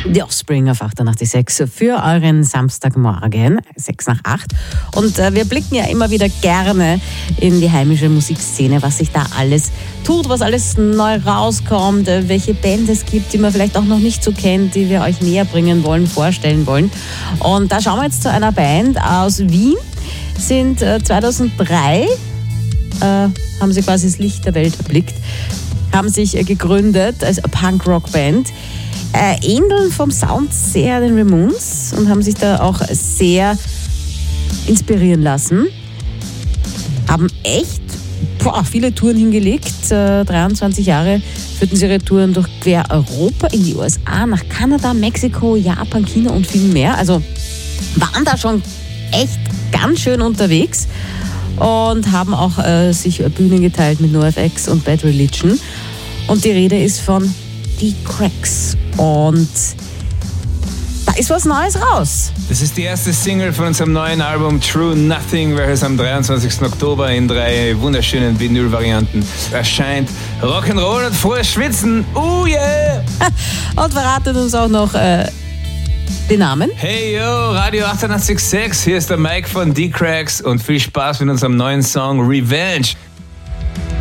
The Offspring auf 88.6 für euren Samstagmorgen, 6 nach 8. Und wir blicken ja immer wieder gerne in die heimische Musikszene, was sich da alles tut, was alles neu rauskommt, welche Bands es gibt, die man vielleicht auch noch nicht so kennt, die wir euch näher bringen wollen, vorstellen wollen. Und da schauen wir jetzt zu einer Band aus Wien, sind 2003, haben sie quasi das Licht der Welt erblickt, haben sich gegründet als Punk-Rock-Band. Ähneln vom Sound sehr den Ramones und haben sich da auch sehr inspirieren lassen. Haben echt viele Touren hingelegt. 23 Jahre führten sie ihre Touren durch quer Europa, in die USA, nach Kanada, Mexiko, Japan, China und viel mehr. Also waren da schon echt ganz schön unterwegs und haben auch sich Bühnen geteilt mit NoFX und Bad Religion. Und die Rede ist von The Cracks. Und da ist was Neues raus. Das ist die erste Single von unserem neuen Album True Nothing, welches am 23. Oktober in 3 wunderschönen Vinyl-Varianten erscheint. Rock'n'Roll und frohes Schwitzen. Oh yeah! Und verratet uns auch noch den Namen. Hey yo, Radio 88.6, hier ist der Mike von The Cracks und viel Spaß mit unserem neuen Song Revenge.